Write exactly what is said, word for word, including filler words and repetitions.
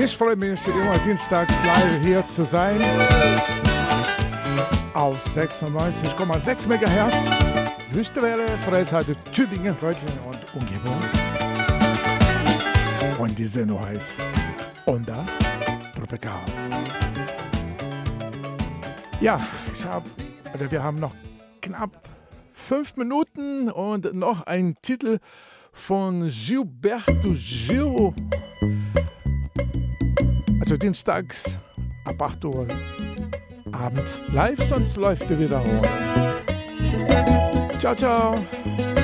Ich freue mich immer dienstags live hier zu sein auf sechsundneunzig Komma sechs Megahertz. Wüstewelle, Freisheide, Tübingen, Reutlingen und Umgebung. Und die Sendung heißt Onda Tropical. Ja, ich habe, oder wir haben noch knapp fünf Minuten und noch ein Titel von Gilberto Gil. Also dienstags ab acht Uhr abends live, sonst läuft er wieder hoch. Ciao, ciao.